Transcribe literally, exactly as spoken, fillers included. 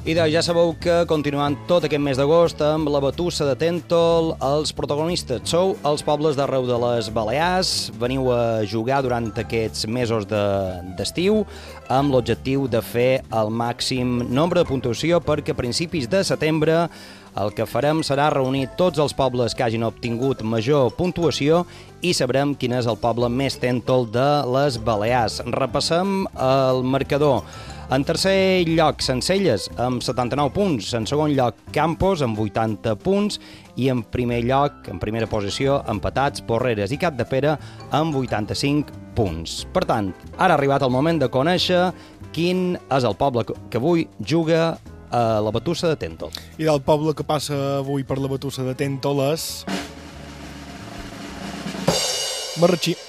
I doncs ja sabeu que continuant tot aquest mes d'agost amb la Batussa de Tèntol, els protagonistes sou els pobles d'arreu de les Balears. Veniu a jugar durant aquests mesos d'estiu de, amb l'objectiu de fer el màxim nombre de puntuació perquè a principis de setembre el que farem serà reunir tots els pobles que hagin obtingut major puntuació i sabrem quin és el poble més tèntol de les Balears. Repassem el marcador. En tercer lloc, Sencelles, amb setanta-nou punts. En segon lloc, Campos, amb vuitanta punts. I en primer lloc, en primera posició, empatats, Porreres i Capdepera, amb vuitanta-cinc punts. Per tant, ara ha arribat el moment de conèixer quin és el poble que avui juga a la Batussa de Tèntol. I del poble que passa avui per la Batussa de Tèntol és Marratxí.